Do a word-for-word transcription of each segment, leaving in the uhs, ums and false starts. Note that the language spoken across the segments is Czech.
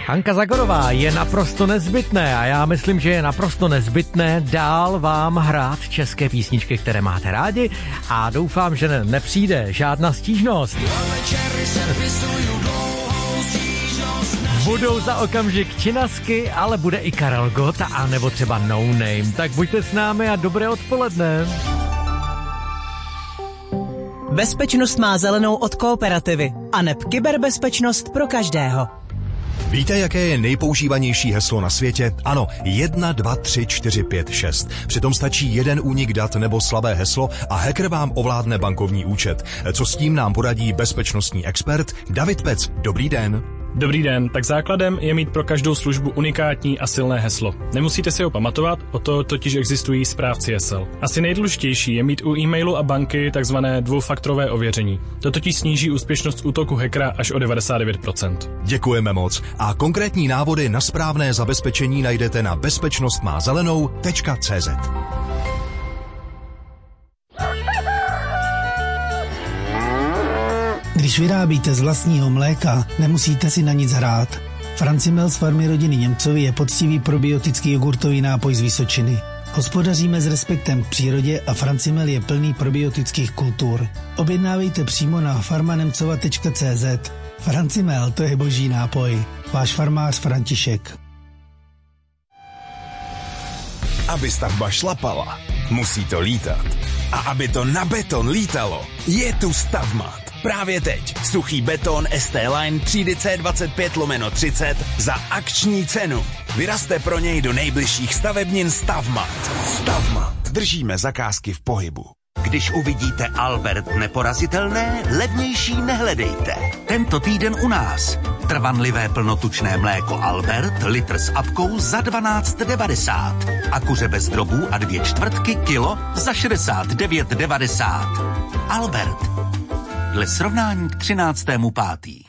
Hanka Zagorová, je naprosto nezbytné a já myslím, že je naprosto nezbytné dál vám hrát české písničky, které máte rádi a doufám, že ne, nepřijde žádná stížnost. Budou za okamžik činasky, ale bude i Karel Gott a nebo třeba No Name. Tak buďte s námi a dobré odpoledne. Bezpečnost má zelenou od Kooperativy a neb kyberbezpečnost pro každého. Víte, jaké je nejpoužívanější heslo na světě? Ano, jedna, dva, tři, čtyři, pět, šest. Přitom stačí jeden únik dat nebo slabé heslo a hacker vám ovládne bankovní účet. Co s tím nám poradí bezpečnostní expert David Pec. Dobrý den. Dobrý den, tak základem je mít pro každou službu unikátní a silné heslo. Nemusíte si ho pamatovat, o to totiž existují správci hesel. Asi nejdůležitější je mít u e-mailu a banky takzvané dvoufaktorové ověření. To totiž sníží úspěšnost útoku hackera až o devadesát devět procent. Děkujeme moc. A konkrétní návody na správné zabezpečení najdete na bezpečnostmázelenou tečka cé zet. Když vyrábíte z vlastního mléka, nemusíte si na nic hrát. Francimel z farmy rodiny Němcovi je poctivý probiotický jogurtový nápoj z Vysočiny. Hospodaříme s respektem k přírodě a Francimel je plný probiotických kultur. Objednávejte přímo na farmanemcova tečka cé zet. Francimel, to je boží nápoj. Váš farmář František. Aby stavba šlapala, musí to lítat. A aby to na beton lítalo, je tu Stavmat. Právě teď suchý beton S T Line třídy C dvacet pět lomeno třicet za akční cenu. Vyrazte pro něj do nejbližších stavebnin Stavmat. Stavmat. Držíme zakázky v pohybu. Když uvidíte Albert neporazitelné, levnější nehledejte. Tento týden u nás. Trvanlivé plnotučné mléko Albert, litr s apkou za dvanáct devadesát. A kuře bez drobů a dvě čtvrtky kilo za šedesát devět devadesát. Albert. Dle srovnání k třináctému pátý.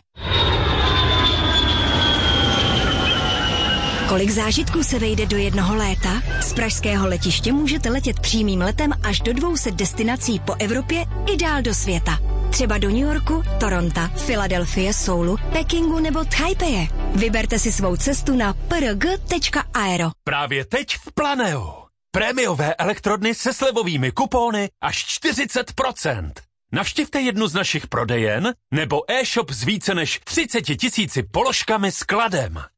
Kolik zážitků se vejde do jednoho léta? Z pražského letiště můžete letět přímým letem až do dvou set destinací po Evropě i dál do světa. Třeba do New Yorku, Toronto, Filadelfie, Soulu, Pekingu nebo Taipeje. Vyberte si svou cestu na p r g tečka aero. Právě teď v Planeu. Prémiové elektrodny se slevovými kupóny až čtyřicet procent. Navštivte jednu z našich prodejen nebo e-shop s více než třiceti tisíci položkami s kladem.